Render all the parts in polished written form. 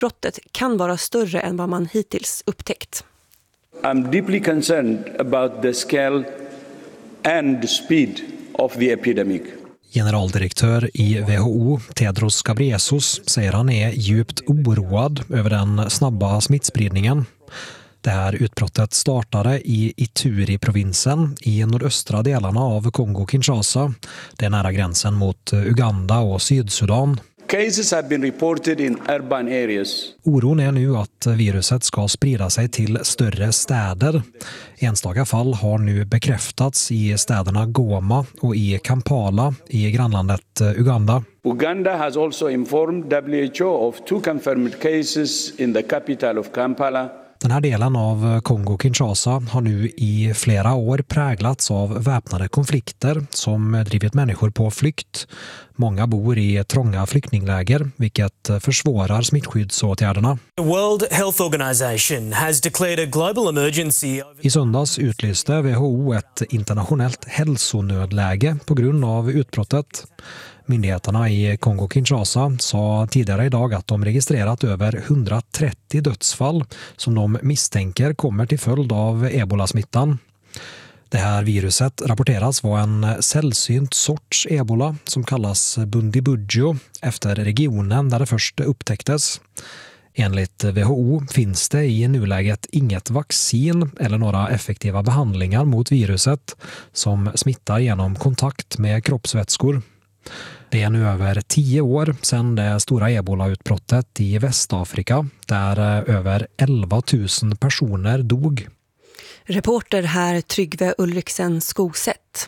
Brottet kan vara större än vad man hittills upptäckt. I'm deeply concerned about the scale and speed of the epidemic. Generaldirektör i WHO, Tedros Ghebreyesus, säger han är djupt oroad över den snabba smittspridningen. Det här utbrottet startade i Ituri-provinsen i nordöstra delarna av Kongo-Kinshasa. Det är nära gränsen mot Uganda och Sydsudan. Cases have been reported in urban areas. Oron är nu att viruset ska sprida sig till större städer. Enstaka fall har nu bekräftats i städerna Goma och i Kampala i grannlandet Uganda. Uganda has also informed WHO of 2 confirmed cases in the capital of Kampala. Den här delen av Kongo-Kinshasa har nu i flera år präglats av väpnade konflikter som drivit människor på flykt. Många bor i trånga flyktingläger, vilket försvårar smittskyddsåtgärderna. The World Health Organization has declared a global emergency. I söndags utlyste WHO ett internationellt hälsonödläge på grund av utbrottet. Myndigheterna i Kongo-Kinshasa sa tidigare idag att de registrerat över 130 dödsfall som de misstänker kommer till följd av ebolasmittan. Det här viruset rapporteras vara en sällsynt sorts ebola som kallas Bundibugyo efter regionen där det först upptäcktes. Enligt WHO finns det i nuläget inget vaccin eller några effektiva behandlingar mot viruset som smittar genom kontakt med kroppsvätskor. Det är nu över 10 år sedan det stora ebola-utbrottet i Västafrika där över 11 000 personer dog. Reporter här Tryggve Ulriksen Skogsätt.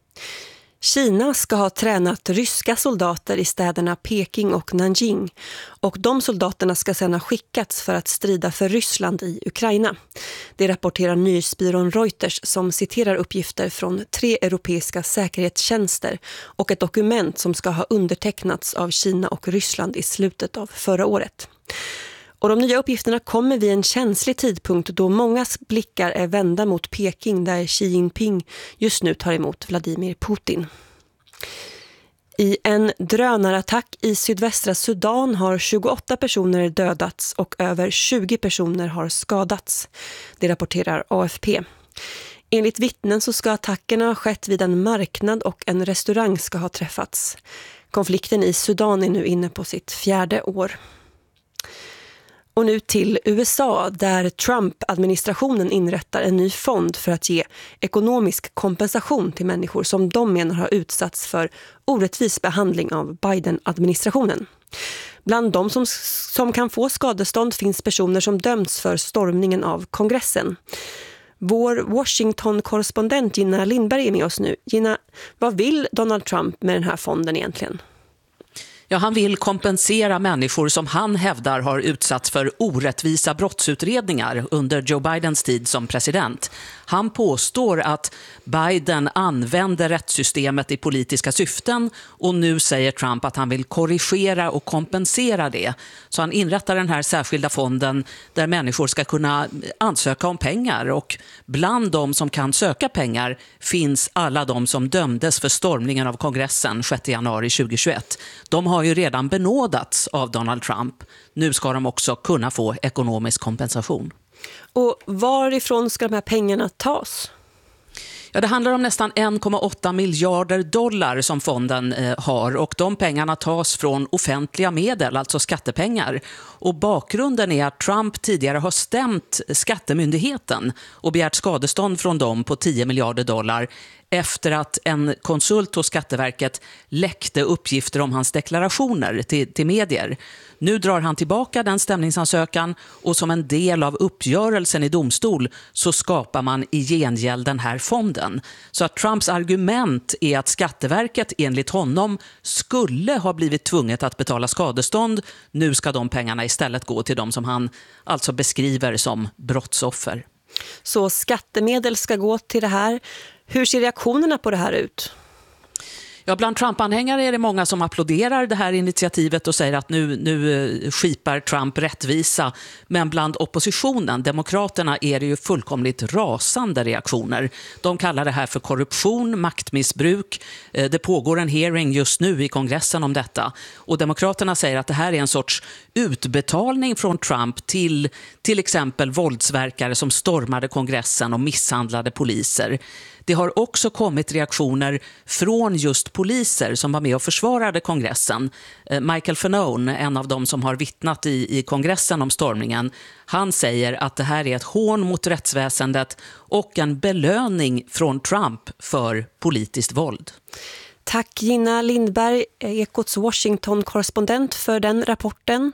Kina ska ha tränat ryska soldater i städerna Peking och Nanjing och de soldaterna ska sedan ha skickats för att strida för Ryssland i Ukraina. Det rapporterar nyhetsbyrån Reuters som citerar uppgifter från 3 europeiska säkerhetstjänster och ett dokument som ska ha undertecknats av Kina och Ryssland i slutet av förra året. Och de nya uppgifterna kommer vid en känslig tidpunkt då mångas blickar är vända mot Peking där Xi Jinping just nu tar emot Vladimir Putin. I en drönarattack i sydvästra Sudan har 28 personer dödats och över 20 personer har skadats. Det rapporterar AFP. Enligt vittnen så ska attackerna ha skett vid en marknad och en restaurang ska ha träffats. Konflikten i Sudan är nu inne på sitt 4:e år. Och nu till USA där Trump-administrationen inrättar en ny fond för att ge ekonomisk kompensation till människor som de menar har utsatts för orättvis behandling av Biden-administrationen. Bland de som kan få skadestånd finns personer som dömts för stormningen av kongressen. Vår Washington-korrespondent Gina Lindberg är med oss nu. Gina, vad vill Donald Trump med den här fonden egentligen? Ja, han vill kompensera människor som han hävdar har utsatts för orättvisa brottsutredningar under Joe Bidens tid som president. Han påstår att Biden använde rättssystemet i politiska syften och nu säger Trump att han vill korrigera och kompensera det. Så han inrättar den här särskilda fonden där människor ska kunna ansöka om pengar och bland de som kan söka pengar finns alla de som dömdes för stormningen av kongressen 6 januari 2021. De har ju redan benådats av Donald Trump. Nu ska de också kunna få ekonomisk kompensation. Och varifrån ska de här pengarna tas? Ja, det handlar om nästan 1,8 miljarder dollar som fonden har och de pengarna tas från offentliga medel, alltså skattepengar. Och bakgrunden är att Trump tidigare har stämt skattemyndigheten och begärt skadestånd från dem på 10 miljarder dollar efter att en konsult hos Skatteverket läckte uppgifter om hans deklarationer till medier. Nu drar han tillbaka den stämningsansökan och som en del av uppgörelsen i domstol så skapar man i gengäld den här fonden. Så att Trumps argument är att Skatteverket enligt honom skulle ha blivit tvunget att betala skadestånd. Nu ska de pengarna istället gå till de som han alltså beskriver som brottsoffer. Så skattemedel ska gå till det här. Hur ser reaktionerna på det här ut? Ja, bland Trump-anhängare är det många som applåderar det här initiativet och säger att nu skipar Trump rättvisa. Men bland oppositionen, demokraterna, är det ju fullkomligt rasande reaktioner. De kallar det här för korruption, maktmissbruk. Det pågår en hearing just nu i kongressen om detta. Och demokraterna säger att det här är en sorts utbetalning från Trump till exempel våldsverkare som stormade kongressen och misshandlade poliser. Det har också kommit reaktioner från just poliser som var med och försvarade kongressen. Michael Fanone, en av dem som har vittnat i kongressen om stormningen, han säger att det här är ett hån mot rättsväsendet och en belöning från Trump för politiskt våld. Tack Gina Lindberg, Ekots Washington-korrespondent, för den rapporten.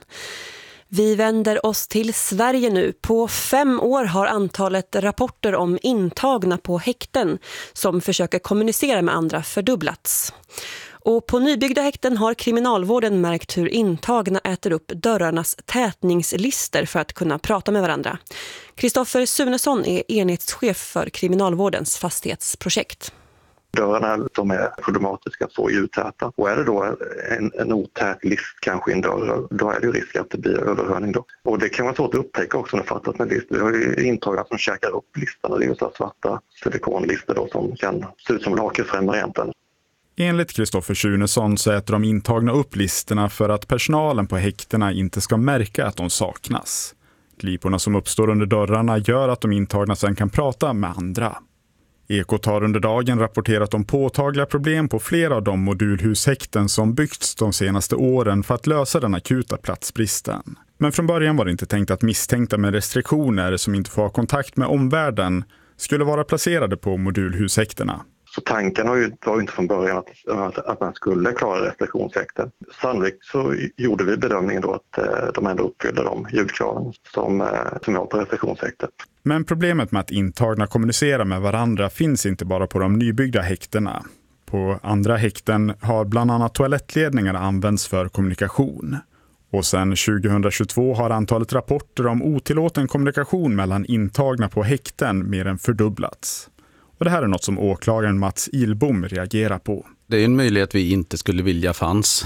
Vi vänder oss till Sverige nu. På 5 år har antalet rapporter om intagna på häkten som försöker kommunicera med andra fördubblats. Och på nybyggda häkten har kriminalvården märkt hur intagna äter upp dörrarnas tätningslister för att kunna prata med varandra. Kristoffer Sunesson är enhetschef för kriminalvårdens fastighetsprojekt. Dörrarna som är problematiska att få uttäta. Och är det då en otät list kanske i en dörr, då är det ju risk att det blir överhörning då. Och det kan vara svårt att upptäcka också när fattat med list. Vi har ju intagna som käkar upp listorna. Det är ju så svarta silikonlistor då som kan se ut som lakritfränor egentligen. Enligt Kristoffer Sunesson så äter de intagna upp listorna för att personalen på häktena inte ska märka att de saknas. Gliporna som uppstår under dörrarna gör att de intagna sedan kan prata med andra. Ekot har under dagen rapporterat om påtagliga problem på flera av de modulhushäkten som byggts de senaste åren för att lösa den akuta platsbristen. Men från början var det inte tänkt att misstänkta med restriktioner som inte får ha kontakt med omvärlden skulle vara placerade på modulhushäktena. Så tanken var ju inte från början att man skulle klara restriktionshäkten. Sannolikt så gjorde vi bedömningen då att de ändå uppfyllde de ljudkraven som var på restriktionshäktet. Men problemet med att intagna kommunicerar med varandra finns inte bara på de nybyggda häktena. På andra häkten har bland annat toalettledningar använts för kommunikation. Och sedan 2022 har antalet rapporter om otillåten kommunikation mellan intagna på häkten mer än fördubblats. Och det här är något som åklagaren Mats Ilbom reagerar på. Det är en möjlighet vi inte skulle vilja fanns.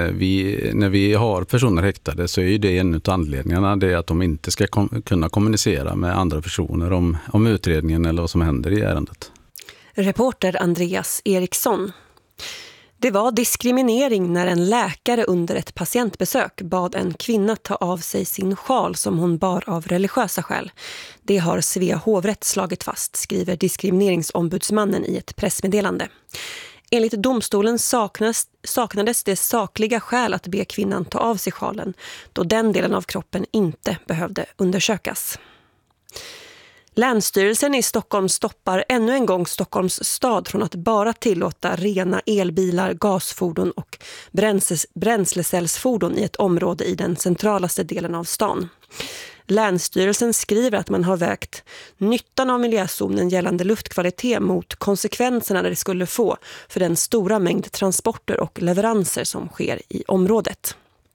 När vi har personer häktade så är ju det en av anledningarna det är att de inte ska kunna kommunicera med andra personer om utredningen eller vad som händer i ärendet. Reporter Andreas Eriksson. Det var diskriminering när en läkare under ett patientbesök bad en kvinna ta av sig sin sjal som hon bar av religiösa skäl. Det har Svea hovrätt slagit fast, skriver diskrimineringsombudsmannen i ett pressmeddelande. Enligt domstolen saknades det sakliga skäl att be kvinnan ta av sig sjalen, då den delen av kroppen inte behövde undersökas. Länsstyrelsen i Stockholm stoppar ännu en gång Stockholms stad från att bara tillåta rena elbilar, gasfordon och bränslecellsfordon i ett område i den centralaste delen av stan. Länsstyrelsen skriver att man har vägt nyttan av miljözonen gällande luftkvalitet mot konsekvenserna det skulle få för den stora mängd transporter och leveranser som sker i området.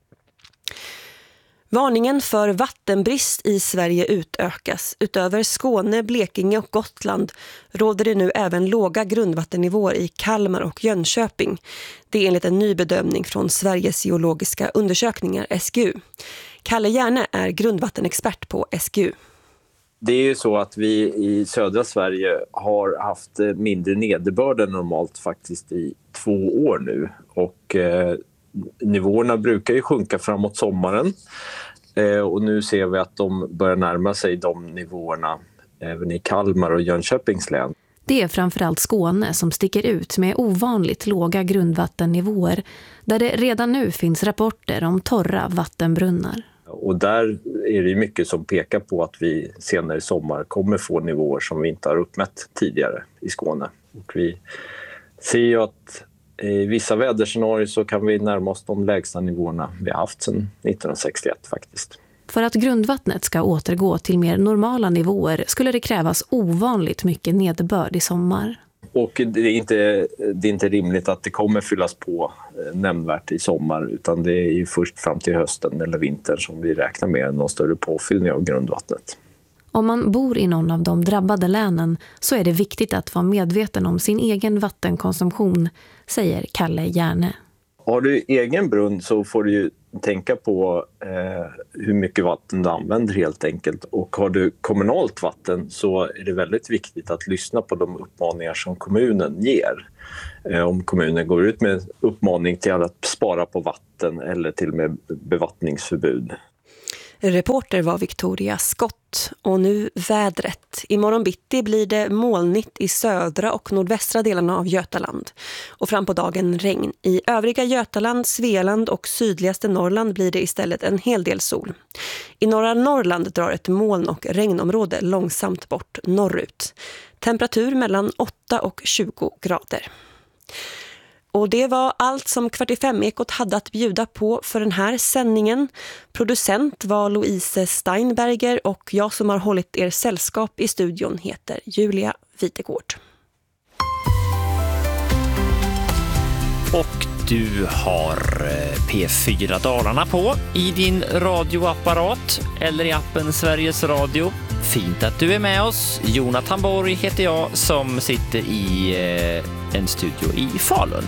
Varningen för vattenbrist i Sverige utökas. Utöver Skåne, Blekinge och Gotland råder det nu även låga grundvattennivåer i Kalmar och Jönköping. Det är enligt en ny bedömning från Sveriges geologiska undersökningar, SGU. Kalle Järne är grundvattenexpert på SGU. Det är ju så att vi i södra Sverige har haft mindre nederbörd än normalt faktiskt i 2 år nu. Och nivåerna brukar ju sjunka framåt sommaren. Och nu ser vi att de börjar närma sig de nivåerna även i Kalmar och Jönköpings län. Det är framförallt Skåne som sticker ut med ovanligt låga grundvattennivåer där det redan nu finns rapporter om torra vattenbrunnar. Och där är det mycket som pekar på att vi senare i sommar kommer få nivåer som vi inte har uppmätt tidigare i Skåne. Och vi ser ju att i vissa väderscenarier så kan vi närma oss de lägsta nivåerna vi har haft sedan 1961 faktiskt. För att grundvattnet ska återgå till mer normala nivåer skulle det krävas ovanligt mycket nederbörd i sommar. Och det är inte rimligt att det kommer fyllas på nämnvärt i sommar, utan det är ju först fram till hösten eller vintern som vi räknar med någon större påfyllning av grundvattnet. Om man bor i någon av de drabbade länen så är det viktigt att vara medveten om sin egen vattenkonsumtion, säger Kalle Järne. Har du egen brunn så får du ju tänka på hur mycket vatten du använder helt enkelt. Och har du kommunalt vatten så är det väldigt viktigt att lyssna på de uppmaningar som kommunen ger. Om kommunen går ut med uppmaning till att spara på vatten eller till och med bevattningsförbud. Reporter var Victoria Skott. Och nu vädret. Imorgon bitti blir det molnigt i södra och nordvästra delarna av Götaland. Och fram på dagen regn. I övriga Götaland, Svealand och sydligaste Norrland blir det istället en hel del sol. I norra Norrland drar ett moln- och regnområde långsamt bort norrut. Temperatur mellan 8 och 20 grader. Och det var allt som Kvart i fem-ekot hade att bjuda på för den här sändningen. Producent var Louise Steinberger och jag som har hållit er sällskap i studion heter Julia Vitegård. Och du har P4 Dalarna på i din radioapparat eller i appen Sveriges Radio. Fint att du är med oss. Jonathan Borg heter jag som sitter i en studio i Falun.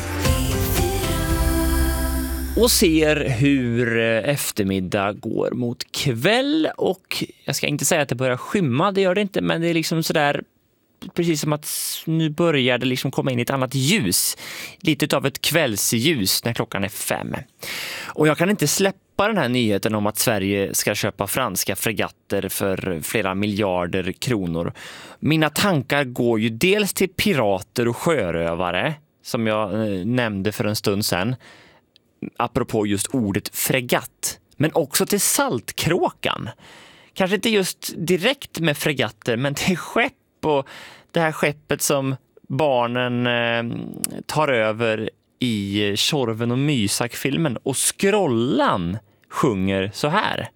Och ser hur eftermiddag går mot kväll och jag ska inte säga att det börjar skymma, det gör det inte, men det är liksom sådär precis som att nu börjar det liksom komma in i ett annat ljus. Lite av ett kvällsljus när klockan är 5. Och jag kan inte släppa den här nyheten om att Sverige ska köpa franska fregatter för flera miljarder kronor. Mina tankar går ju dels till pirater och sjörövare som jag nämnde för en stund sedan. Apropå just ordet fregatt. Men också till Saltkråkan. Kanske inte just direkt med fregatter men till skepp. Och det här skeppet som barnen tar över i Tjorven och Mysak-filmen. Och Skrollan sjunger så här.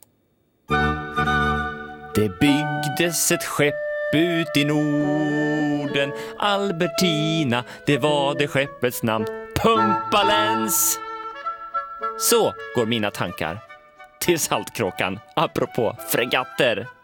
Det byggdes ett skepp ut i Norden. Albertina, det var det skeppets namn. Pumpalens! Så går mina tankar till Saltkråkan apropå fregatter.